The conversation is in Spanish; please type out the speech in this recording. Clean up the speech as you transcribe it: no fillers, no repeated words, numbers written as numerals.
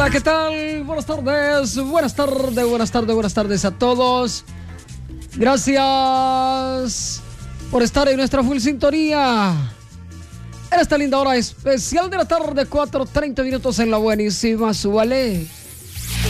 Hola, ¿qué tal? Buenas tardes, buenas tardes, buenas tardes, buenas tardes a todos. Gracias por estar en nuestra full sintonía. En esta linda hora especial de la tarde, 4:30 minutos en la buenísima, súbale.